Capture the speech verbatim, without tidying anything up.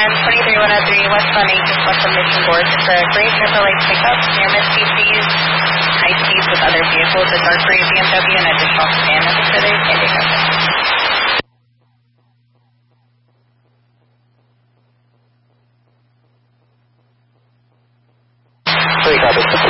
ten twenty-three one oh three westbound Agents West of Mission Board. It's a gray Chevrolet pickup near Miss P C's. High speeds with other vehicles. A dark gray B M W and additional sedan necessary. Indigo. Three copies.